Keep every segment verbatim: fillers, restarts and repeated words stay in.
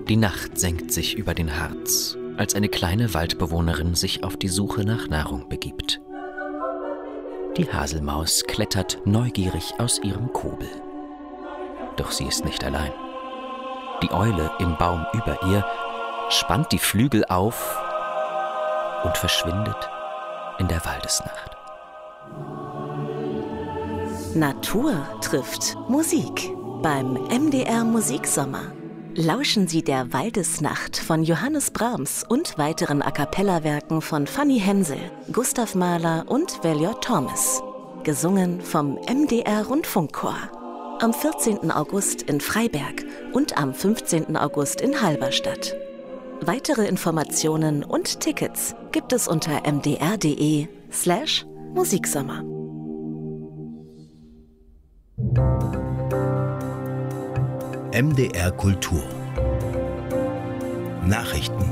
Die Nacht senkt sich über den Harz, als eine kleine Waldbewohnerin sich auf die Suche nach Nahrung begibt. Die Haselmaus klettert neugierig aus ihrem Kobel. Doch sie ist nicht allein. Die Eule im Baum über ihr spannt die Flügel auf und verschwindet in der Waldesnacht. Natur trifft Musik beim M D R Musiksommer. Lauschen Sie der Waldesnacht von Johannes Brahms und weiteren A-cappella-Werken von Fanny Hensel, Gustav Mahler und Valior Thomas. Gesungen vom M D R Rundfunkchor. Am vierzehnten August in Freiberg und am fünfzehnten August in Halberstadt. Weitere Informationen und Tickets gibt es unter mdr.de slash Musiksommer. M D R Kultur Nachrichten.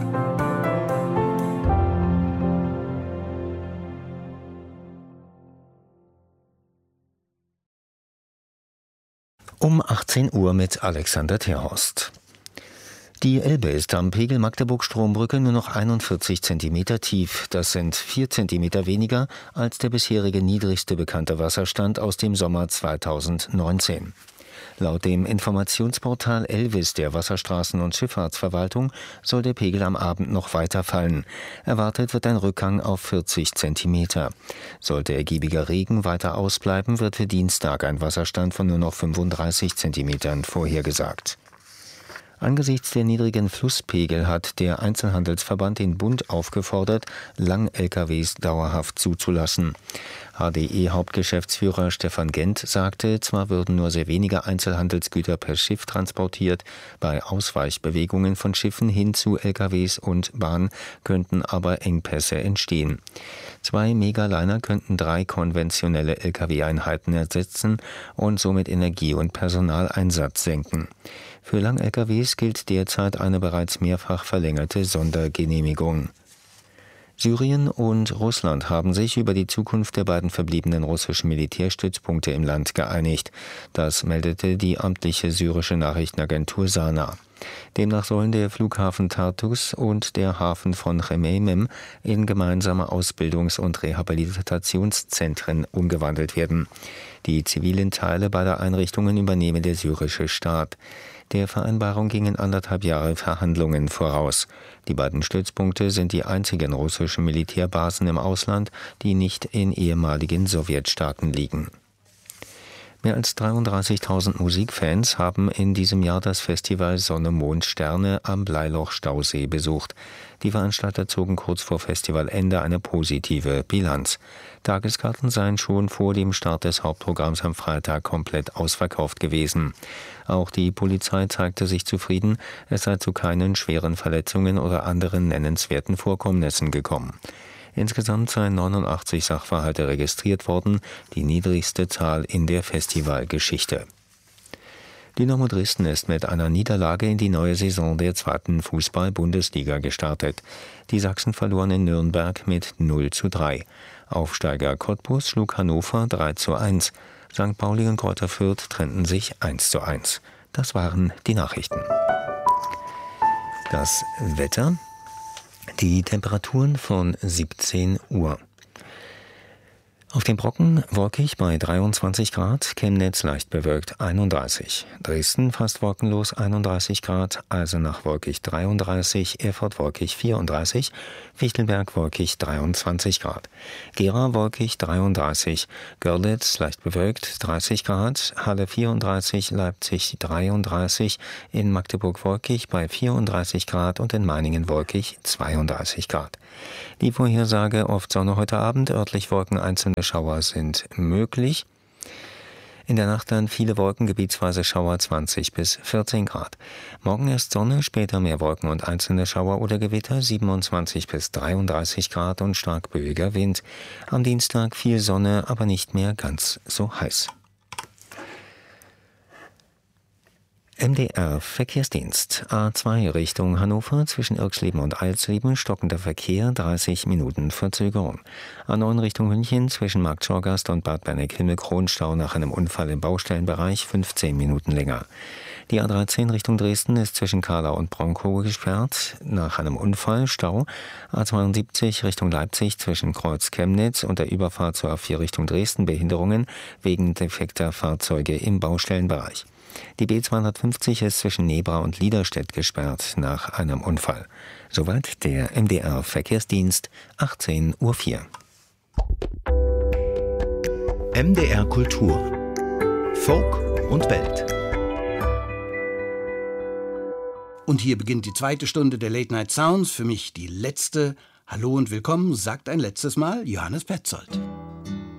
Um achtzehn Uhr mit Alexander Terhorst. Die Elbe ist am Pegel Magdeburg-Strombrücke nur noch einundvierzig Zentimeter tief. Das sind vier Zentimeter weniger als der bisherige niedrigste bekannte Wasserstand aus dem Sommer zweitausendneunzehn. Laut dem Informationsportal Elvis der Wasserstraßen- und Schifffahrtsverwaltung soll der Pegel am Abend noch weiter fallen. Erwartet wird ein Rückgang auf vierzig Zentimeter. Sollte ergiebiger Regen weiter ausbleiben, wird für Dienstag ein Wasserstand von nur noch fünfunddreißig Zentimetern vorhergesagt. Angesichts der niedrigen Flusspegel hat der Einzelhandelsverband den Bund aufgefordert, Lang-L K Ws dauerhaft zuzulassen. H D E-Hauptgeschäftsführer Stefan Gent sagte, zwar würden nur sehr wenige Einzelhandelsgüter per Schiff transportiert, bei Ausweichbewegungen von Schiffen hin zu L K Ws und Bahn könnten aber Engpässe entstehen. Zwei Megaliner könnten drei konventionelle L K W-Einheiten ersetzen und somit Energie- und Personaleinsatz senken. Für Lang-L K Ws gilt derzeit eine bereits mehrfach verlängerte Sondergenehmigung. Syrien und Russland haben sich über die Zukunft der beiden verbliebenen russischen Militärstützpunkte im Land geeinigt. Das meldete die amtliche syrische Nachrichtenagentur Sana. Demnach sollen der Flughafen Tartus und der Hafen von Chmeimim in gemeinsame Ausbildungs- und Rehabilitationszentren umgewandelt werden. Die zivilen Teile beider Einrichtungen übernehme der syrische Staat. Der Vereinbarung gingen anderthalb Jahre Verhandlungen voraus. Die beiden Stützpunkte sind die einzigen russischen Militärbasen im Ausland, die nicht in ehemaligen Sowjetstaaten liegen. Mehr als dreiunddreißigtausend Musikfans haben in diesem Jahr das Festival Sonne, Mond, Sterne am Bleiloch-Stausee besucht. Die Veranstalter zogen kurz vor Festivalende eine positive Bilanz. Tageskarten seien schon vor dem Start des Hauptprogramms am Freitag komplett ausverkauft gewesen. Auch die Polizei zeigte sich zufrieden, es sei zu keinen schweren Verletzungen oder anderen nennenswerten Vorkommnissen gekommen. Insgesamt seien neunundachtzig Sachverhalte registriert worden, die niedrigste Zahl in der Festivalgeschichte. Dynamo Dresden ist mit einer Niederlage in die neue Saison der zweiten Fußball-Bundesliga gestartet. Die Sachsen verloren in Nürnberg mit null zu drei. Aufsteiger Cottbus schlug Hannover drei zu eins. Sankt Pauli und Greuther Fürth trennten sich eins zu eins. Das waren die Nachrichten. Das Wetter. Die Temperaturen von siebzehn Uhr. Auf dem Brocken wolkig bei dreiundzwanzig Grad, Chemnitz leicht bewölkt einunddreißig, Dresden fast wolkenlos einunddreißig Grad, Eisenach wolkig dreiunddreißig, Erfurt wolkig vierunddreißig, Fichtelberg wolkig dreiundzwanzig Grad, Gera wolkig dreiunddreißig, Görlitz leicht bewölkt dreißig Grad, Halle vierunddreißig, Leipzig dreiunddreißig, in Magdeburg wolkig bei vierunddreißig Grad und in Meiningen wolkig zweiunddreißig Grad. Die Vorhersage: oft Sonne heute Abend, örtlich Wolken, einzelne Schauer sind möglich. In der Nacht dann viele Wolken, gebietsweise Schauer, zwanzig bis vierzehn Grad. Morgen erst Sonne, später mehr Wolken und einzelne Schauer oder Gewitter, siebenundzwanzig bis dreiunddreißig Grad und stark böiger Wind. Am Dienstag viel Sonne, aber nicht mehr ganz so heiß. M D R Verkehrsdienst. A zwei Richtung Hannover zwischen Irksleben und Alsleben stockender Verkehr, dreißig Minuten Verzögerung. A neun Richtung München zwischen Markt Schorgast und Bad Berneck-Himmelkronstau nach einem Unfall im Baustellenbereich, fünfzehn Minuten länger. Die A dreizehn Richtung Dresden ist zwischen Kahlau und Bronkow gesperrt, nach einem Unfall Stau. A zweiundsiebzig Richtung Leipzig zwischen Kreuz Chemnitz und der Überfahrt zur A vier Richtung Dresden Behinderungen wegen defekter Fahrzeuge im Baustellenbereich. Die B zweihundertfünfzig ist zwischen Nebra und Liederstedt gesperrt nach einem Unfall. Soweit der M D R Verkehrsdienst, achtzehn Uhr vier. M D R Kultur. Folk und Welt. Und hier beginnt die zweite Stunde der Late Night Sounds, für mich die letzte. Hallo und willkommen, sagt ein letztes Mal Johannes Petzold.